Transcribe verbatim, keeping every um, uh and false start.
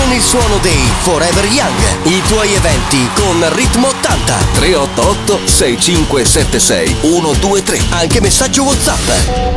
con il suono dei Forever Young. I tuoi eventi con Ritmo ottanta. tre otto otto sei cinque sette sei uno due tre. Anche messaggio WhatsApp